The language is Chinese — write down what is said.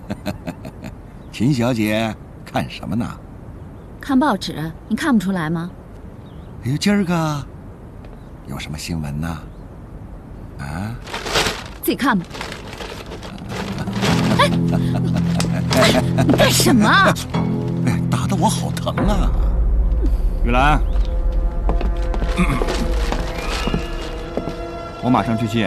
秦小姐，看什么呢？ 看报纸，你看不出来吗？ 哎呦，今儿个有什么新闻呢？啊？ 自己看吧。哎，你干什么？ 哎，打得我好疼啊！ 玉兰，我马上去接。